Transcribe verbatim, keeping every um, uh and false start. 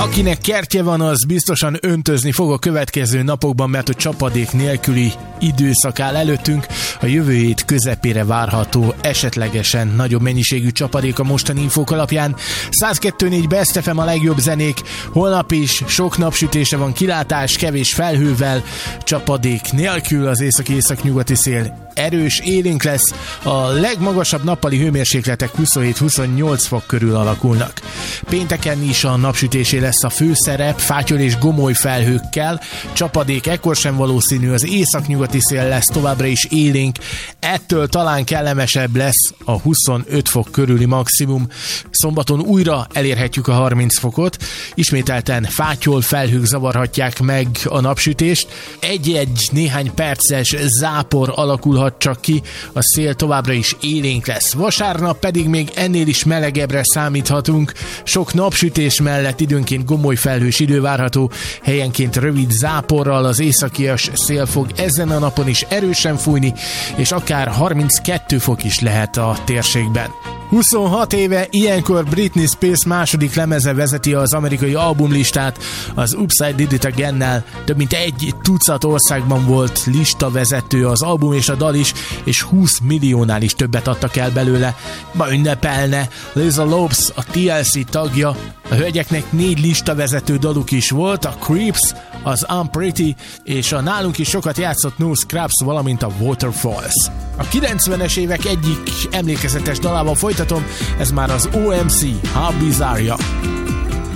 Akinek kertje van, az biztosan öntözni fog a következő napokban, mert a csapadék nélküli időszak áll előttünk. A jövő hét közepére várható esetlegesen nagyobb mennyiségű csapadék a mostani infók alapján. száz kettő négy Best ef em a legjobb zenék. Holnap is sok napsütése van, kilátás, kevés felhővel, csapadék nélkül, az északi-északnyugati szél erős, élénk lesz. A legmagasabb nappali hőmérsékletek huszonhét-huszonnyolc fok körül alakulnak. Pénteken is a napsütésé lesz a főszerep, fátyol és gomoly felhőkkel. Csapadék ekkor sem valószínű, az északnyugati szél lesz továbbra is élénk. Ettől talán kellemesebb lesz a huszonöt fok körüli maximum. Szombaton újra elérhetjük a harminc fokot. Ismételten fátyol, felhők zavarhatják meg a napsütést. Egy-egy néhány perces zápor alakulhat csak ki, a szél továbbra is élénk lesz. Vasárnap pedig még ennél is melegebbre számíthatunk. Sok napsütés mellett időnként gomoly felhős idő várható, helyenként rövid záporral, az északias szél fog ezen a napon is erősen fújni, és akár harminckettő fok is lehet a térségben. huszonhat éve ilyenkor Britney Spears második lemeze vezeti az amerikai albumlistát, az Oops, I Did It Again-nel. Több mint egy tucat országban volt listavezető az album és a dal is, és húsz milliónál is többet adtak el belőle. Ma ünnepelne Lisa Lopes, a té el cé tagja. A hölgyeknek négy listavezető daluk is volt, a Creeps, az I'm Pretty, és a nálunk is sokat játszott No Scrubs, valamint a Waterfalls. A kilencvenes évek egyik emlékezetes dalával folytatom, ez már az o em cé, How Bizarre-ja.